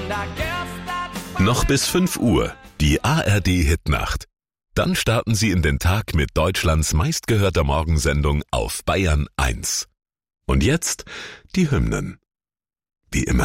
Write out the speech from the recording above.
Noch bis 5 Uhr, die ARD-Hitnacht. Dann starten Sie in den Tag mit Deutschlands meistgehörter Morgensendung auf Bayern 1. Und jetzt die Hymnen. Wie immer.